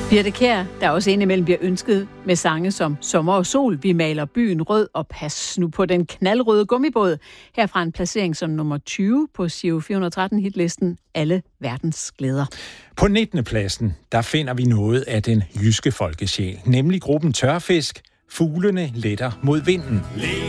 Birthe Kjær, der også indimellem bliver ønsket med sange som Sommer og Sol, Vi maler byen rød og Pas nu på den knaldrøde gummibåd. Herfra en placering som nummer 20 på Giro 413 hitlisten Alle verdens glæder. På 19. pladsen, der finder vi noget af den jyske folkesjæl, nemlig gruppen Tørfisk. Fuglene letter mod vinden.